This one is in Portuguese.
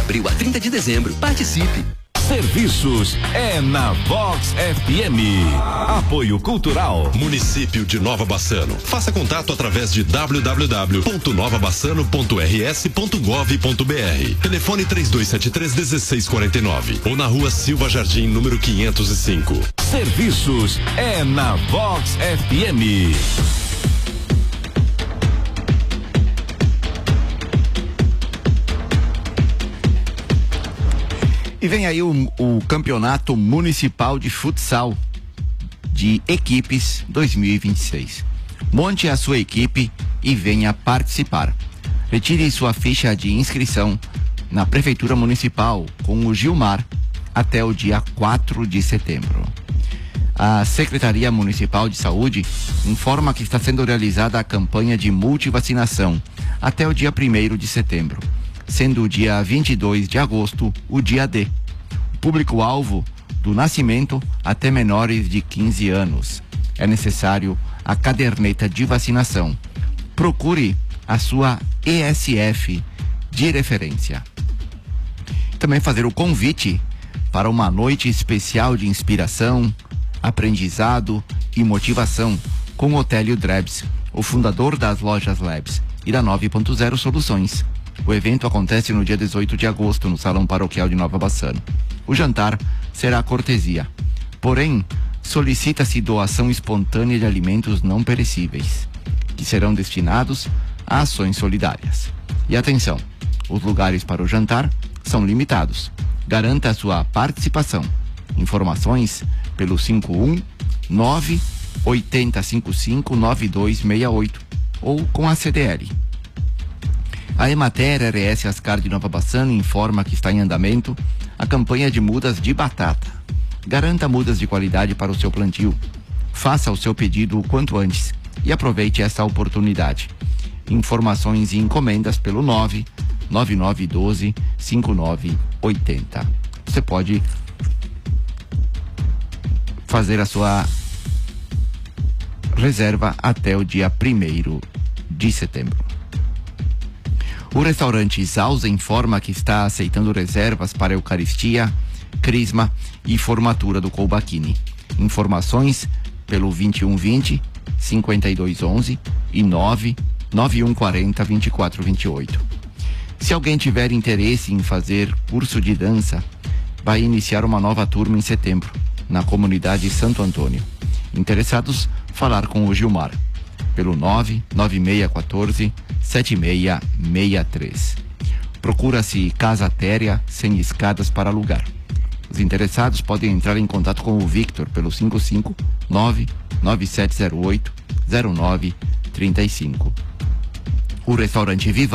abril a 30 de dezembro. Participe! Serviços é na Vox FM. Apoio Cultural Município de Nova Bassano. Faça contato através de www.novabassano.rs.gov.br. Telefone 3273-1649 ou na Rua Silva Jardim, número 505. Serviços é na Vox FM. E vem aí o Campeonato Municipal de Futsal de Equipes 2026. Monte a sua equipe e venha participar. Retire sua ficha de inscrição na Prefeitura Municipal com o Gilmar até o dia 4 de setembro. A Secretaria Municipal de Saúde informa que está sendo realizada a campanha de multivacinação até o dia 1º de setembro, sendo o dia 22 de agosto o dia D. O público-alvo do nascimento até menores de 15 anos. É necessário a caderneta de vacinação. Procure a sua ESF de referência. Também fazer o convite para uma noite especial de inspiração, aprendizado e motivação com Otélio Drebs, o fundador das lojas Labs e da 9.0 Soluções. O evento acontece no dia 18 de agosto no Salão Paroquial de Nova Bassano. O jantar será cortesia. Porém, solicita-se doação espontânea de alimentos não perecíveis, que serão destinados a ações solidárias. E atenção, os lugares para o jantar são limitados. Garanta a sua participação. Informações pelo 519-8055-9268 ou com a CDL. A Emater RS Ascar de Nova Bassano informa que está em andamento a campanha de mudas de batata. Garanta mudas de qualidade para o seu plantio. Faça o seu pedido o quanto antes e aproveite essa oportunidade. Informações e encomendas pelo 99912-5980. Você pode fazer a sua reserva até o dia 1º de setembro. O restaurante Zausa informa que está aceitando reservas para Eucaristia, Crisma e formatura do Colbachini. Informações pelo 2120-5211 e 99140-2428. Se alguém tiver interesse em fazer curso de dança, vai iniciar uma nova turma em setembro, na comunidade Santo Antônio. Interessados, falar com o Gilmar pelo 99614-7663. Procura-se casa térrea sem escadas para alugar. Os interessados podem entrar em contato com o Victor pelo 559-9708-0935. O restaurante Viva